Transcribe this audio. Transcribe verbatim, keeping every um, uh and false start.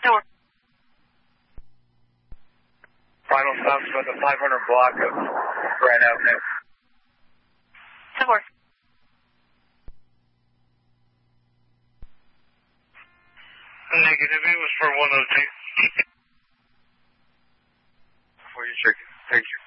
Door. Final stops about the five hundred block of Grand Avenue. Door. Negative, it was for one oh two. Before you check it. Thank you.